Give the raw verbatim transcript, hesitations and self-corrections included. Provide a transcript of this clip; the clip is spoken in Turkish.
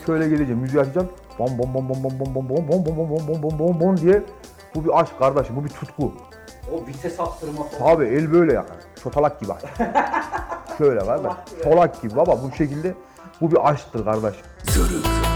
şöyle geleceğim, müziği açacağım. Bom bom bom bom bom bom bom bom bom bom bom bom bom bom bom diye. Bu bir aşk kardeşim, bu bir tutku. O vites attırma falan. Abi el böyle yani. Çotalak gibi. Şöyle kardeş. Çolak gibi baba bu şekilde. Bu bir aşktır kardeş. Zörük.